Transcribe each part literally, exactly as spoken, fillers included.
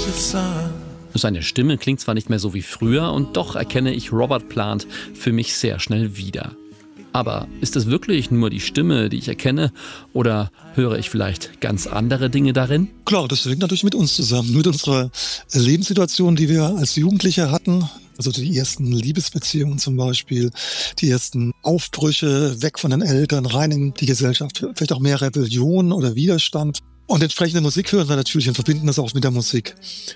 Seine Stimme klingt zwar nicht mehr so wie früher und doch erkenne ich Robert Plant für mich sehr schnell wieder. Aber ist es wirklich nur die Stimme, die ich erkenne, oder höre ich vielleicht ganz andere Dinge darin? Klar, das hängt natürlich mit uns zusammen, mit unserer Lebenssituation, die wir als Jugendliche hatten. Also die ersten Liebesbeziehungen zum Beispiel, die ersten Aufbrüche weg von den Eltern, rein in die Gesellschaft, vielleicht auch mehr Rebellion oder Widerstand. Und entsprechende Musik hören wir natürlich und verbinden das auch mit der Musik.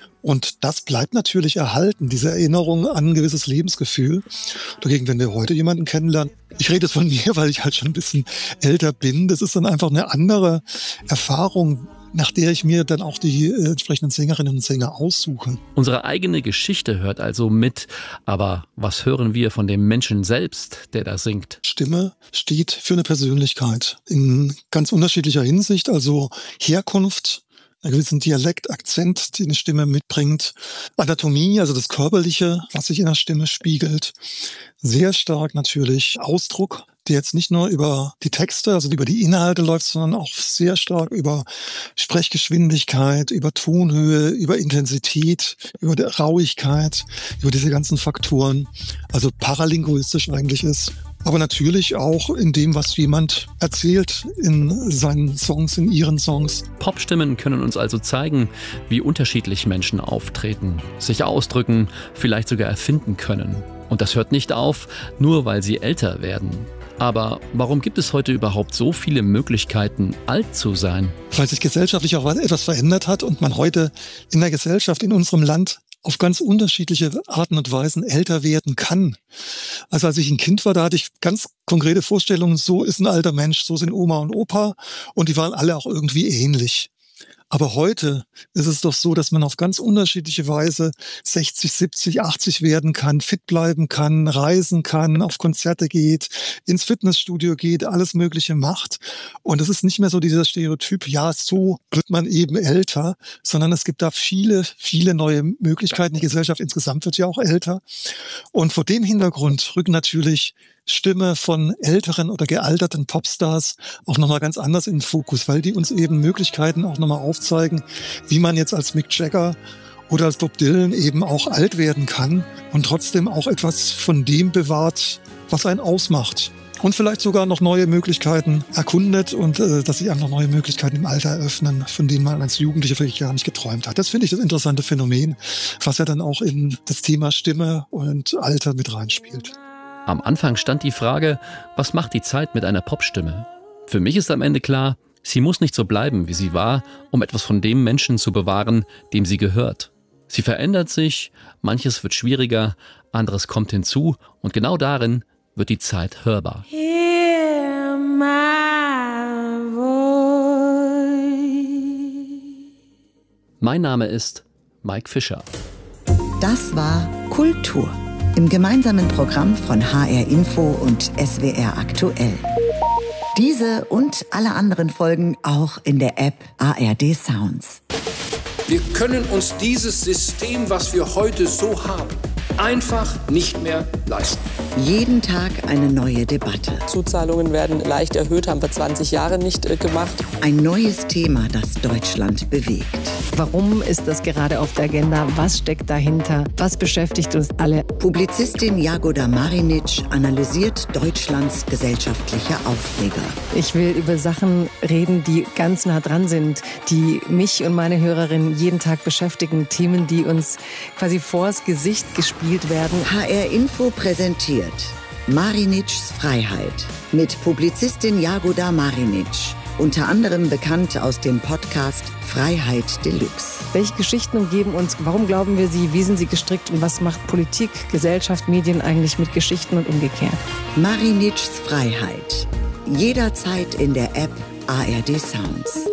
Und das bleibt natürlich erhalten, diese Erinnerung an ein gewisses Lebensgefühl. Dagegen, wenn wir heute jemanden kennenlernen, ich rede jetzt von mir, weil ich halt schon ein bisschen älter bin, das ist dann einfach eine andere Erfahrung, nach der ich mir dann auch die äh, entsprechenden Sängerinnen und Sänger aussuche. Unsere eigene Geschichte hört also mit, aber was hören wir von dem Menschen selbst, der da singt? Stimme steht für eine Persönlichkeit in ganz unterschiedlicher Hinsicht, also Herkunft, einen gewissen Dialekt, Akzent, den eine Stimme mitbringt, Anatomie, also das Körperliche, was sich in der Stimme spiegelt, sehr stark natürlich Ausdruck, der jetzt nicht nur über die Texte, also über die Inhalte läuft, sondern auch sehr stark über Sprechgeschwindigkeit, über Tonhöhe, über Intensität, über die Rauigkeit, über diese ganzen Faktoren, also paralinguistisch eigentlich ist. Aber natürlich auch in dem, was jemand erzählt in seinen Songs, in ihren Songs. Popstimmen können uns also zeigen, wie unterschiedlich Menschen auftreten, sich ausdrücken, vielleicht sogar erfinden können. Und das hört nicht auf, nur weil sie älter werden. Aber warum gibt es heute überhaupt so viele Möglichkeiten, alt zu sein? Weil sich gesellschaftlich auch etwas verändert hat und man heute in der Gesellschaft, in unserem Land, auf ganz unterschiedliche Arten und Weisen älter werden kann. Also als ich ein Kind war, da hatte ich ganz konkrete Vorstellungen, so ist ein alter Mensch, so sind Oma und Opa und die waren alle auch irgendwie ähnlich. Aber heute ist es doch so, dass man auf ganz unterschiedliche Weise sechzig, siebzig, achtzig werden kann, fit bleiben kann, reisen kann, auf Konzerte geht, ins Fitnessstudio geht, alles Mögliche macht. Und es ist nicht mehr so dieser Stereotyp, ja, so wird man eben älter, sondern es gibt da viele, viele neue Möglichkeiten. Die Gesellschaft insgesamt wird ja auch älter. Und vor dem Hintergrund rücken natürlich Stimme von älteren oder gealterten Popstars auch nochmal ganz anders in den Fokus, weil die uns eben Möglichkeiten auch nochmal aufzeigen, wie man jetzt als Mick Jagger oder als Bob Dylan eben auch alt werden kann und trotzdem auch etwas von dem bewahrt, was einen ausmacht. Und vielleicht sogar noch neue Möglichkeiten erkundet und äh, dass sich einfach neue Möglichkeiten im Alter eröffnen, von denen man als Jugendlicher vielleicht gar nicht geträumt hat. Das finde ich das interessante Phänomen, was ja dann auch in das Thema Stimme und Alter mit reinspielt. Am Anfang stand die Frage, was macht die Zeit mit einer Popstimme? Für mich ist am Ende klar, sie muss nicht so bleiben, wie sie war, um etwas von dem Menschen zu bewahren, dem sie gehört. Sie verändert sich, manches wird schwieriger, anderes kommt hinzu und genau darin wird die Zeit hörbar. Hear my voice. Mein Name ist Mike Fischer. Das war Kultur im gemeinsamen Programm von H R Info und S W R Aktuell. Diese und alle anderen Folgen auch in der App A R D Sounds. Wir können uns dieses System, was wir heute so haben, einfach nicht mehr leisten. Jeden Tag eine neue Debatte. Zuzahlungen werden leicht erhöht, haben wir zwanzig Jahre nicht äh, gemacht. Ein neues Thema, das Deutschland bewegt. Warum ist das gerade auf der Agenda? Was steckt dahinter? Was beschäftigt uns alle? Publizistin Jagoda Marinic analysiert Deutschlands gesellschaftliche Aufreger. Ich will über Sachen reden, die ganz nah dran sind, die mich und meine Hörerinnen jeden Tag beschäftigen. Themen, die uns quasi vors Gesicht gespielt werden. H R Info präsentiert Marinics Freiheit mit Publizistin Jagoda Marinic. Unter anderem bekannt aus dem Podcast Freiheit Deluxe. Welche Geschichten umgeben uns? Warum glauben wir sie? Wie sind sie gestrickt? Und was macht Politik, Gesellschaft, Medien eigentlich mit Geschichten und umgekehrt? Marinics Freiheit. Jederzeit in der App A R D Sounds.